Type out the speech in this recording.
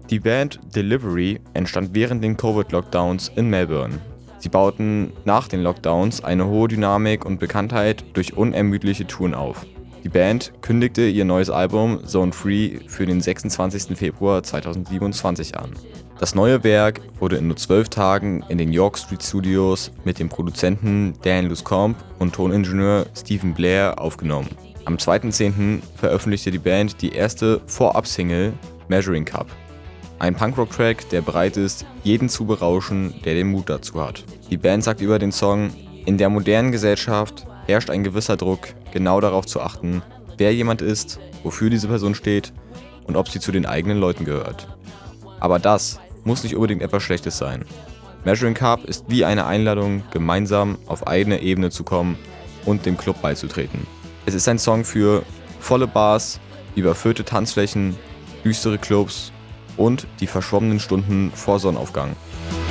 Die Band Delivery entstand während den Covid-Lockdowns in Melbourne. Sie bauten nach den Lockdowns eine hohe Dynamik und Bekanntheit durch unermüdliche Touren auf. Die Band kündigte ihr neues Album Zone Free für den 26. Februar 2027 an. Das neue Werk wurde in nur 12 Tagen in den York Street Studios mit dem Produzenten Dan Luscombe und Toningenieur Stephen Blair aufgenommen. Am 2.10. veröffentlichte die Band die erste Vorab-Single Measuring Cup. Ein Punkrock-Track, der bereit ist, jeden zu berauschen, der den Mut dazu hat. Die Band sagt über den Song: In der modernen Gesellschaft herrscht ein gewisser Druck, genau darauf zu achten, wer jemand ist, wofür diese Person steht und ob sie zu den eigenen Leuten gehört. Aber das muss nicht unbedingt etwas Schlechtes sein. Measuring Cup ist wie eine Einladung, gemeinsam auf eigene Ebene zu kommen und dem Club beizutreten. Es ist ein Song für volle Bars, überfüllte Tanzflächen, düstere Clubs und die verschwommenen Stunden vor Sonnenaufgang.